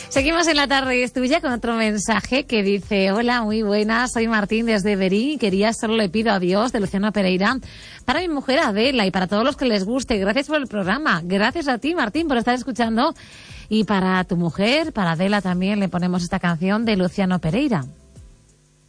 Seguimos en La Tarde es Tuya con otro mensaje que dice: hola, muy buenas, soy Martín desde Berín y quería Solo le pido a Dios, de Luciano Pereira, para mi mujer Adela y para todos los que les guste. Gracias por el programa. Gracias a ti, Martín, por estar escuchando. Y para tu mujer, para Adela también, le ponemos esta canción de Luciano Pereira.